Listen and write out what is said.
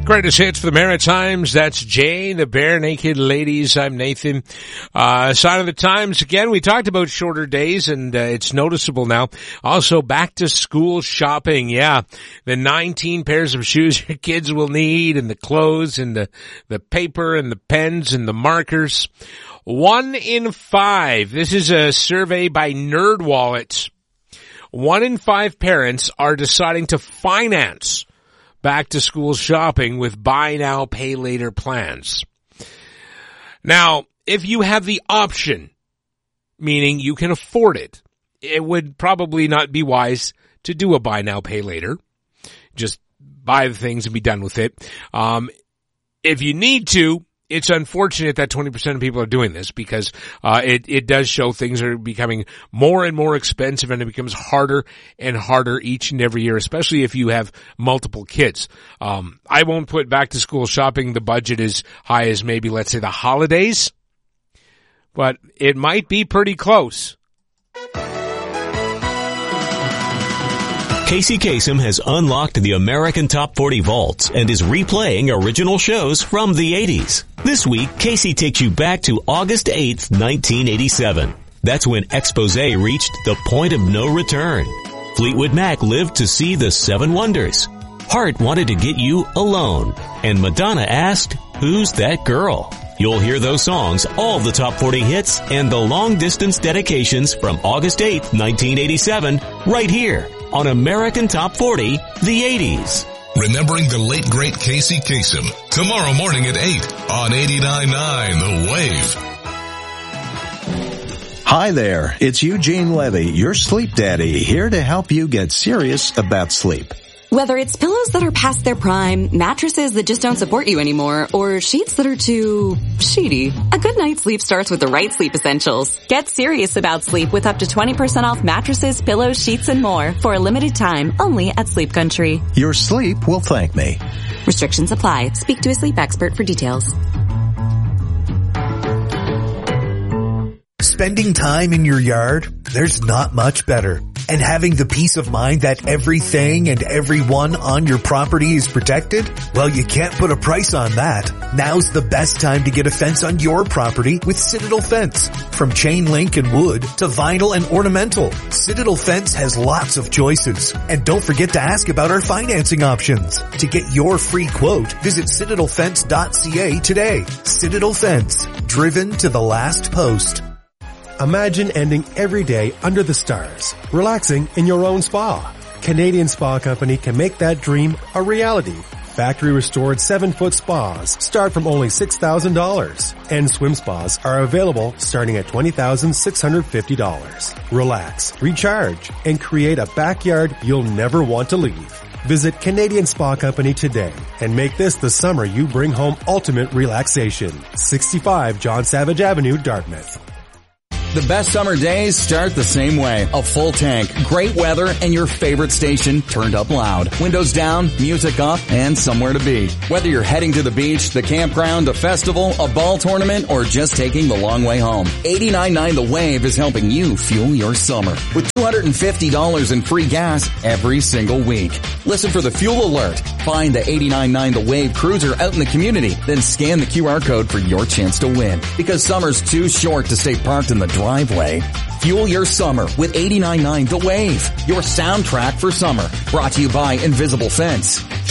Greatest hits for the Maritimes. That's Jane, the Bare Naked Ladies. I'm Nathan. Sign of the times. Again, we talked about shorter days, and it's noticeable now. Also, back to school shopping. Yeah, the 19 pairs of shoes your kids will need, and the clothes, and the paper, and the pens, and the markers. 1 in 5. This is a survey by NerdWallet. 1 in 5 parents are deciding to finance back to school shopping with buy now, pay later plans. Now, if you have the option, meaning you can afford it, it would probably not be wise to do a buy now, pay later. Just buy the things and be done with it. If you need to, it's unfortunate that 20% of people are doing this because it does show things are becoming more and more expensive, and it becomes harder and harder each and every year, especially if you have multiple kids. I won't put back to school shopping the budget as high as maybe, let's say, the holidays, but it might be pretty close. Casey Kasem has unlocked the American Top 40 vaults and is replaying original shows from the 80s. This week, Casey takes you back to August 8th, 1987. That's when Exposé reached the point of no return. Fleetwood Mac lived to see the 7 Wonders. Heart wanted to get you alone. And Madonna asked, "Who's that girl?" You'll hear those songs, all the top 40 hits, and the long-distance dedications from August 8th, 1987, right here on American Top 40, the 80s. Remembering the late, great Casey Kasem. Tomorrow morning at 8 on 89.9 The Wave. Hi there, it's Eugene Levy, your sleep daddy, here to help you get serious about sleep. Whether it's pillows that are past their prime, mattresses that just don't support you anymore, or sheets that are too sheety, a good night's sleep starts with the right sleep essentials. Get serious about sleep with up to 20% off mattresses, pillows, sheets, and more for a limited time only at Sleep Country. Your sleep will thank me. Restrictions apply. Speak to a sleep expert for details. Spending time in your yard, there's not much better. And having the peace of mind that everything and everyone on your property is protected? Well, you can't put a price on that. Now's the best time to get a fence on your property with Citadel Fence. From chain link and wood to vinyl and ornamental, Citadel Fence has lots of choices. And don't forget to ask about our financing options. To get your free quote, visit citadelfence.ca today. Citadel Fence, driven to the last post. Imagine ending every day under the stars, relaxing in your own spa. Canadian Spa Company can make that dream a reality. Factory restored 7-foot spas start from only $6,000, and swim spas are available starting at $20,650. Relax, recharge, and create a backyard you'll never want to leave. Visit Canadian Spa Company today and make this the summer you bring home ultimate relaxation. 65 John Savage Avenue, Dartmouth. The best summer days start the same way. A full tank, great weather, and your favorite station turned up loud. Windows down, music up, and somewhere to be. Whether you're heading to the beach, the campground, a festival, a ball tournament, or just taking the long way home, 89.9 The Wave is helping you fuel your summer with $250 in free gas every single week. Listen for the fuel alert. Find the 89.9 The Wave cruiser out in the community, then scan the QR code for your chance to win. Because summer's too short to stay parked in the driveway. Fuel your summer with 89.9 The Wave, your soundtrack for summer. Brought to you by Invisible Fence.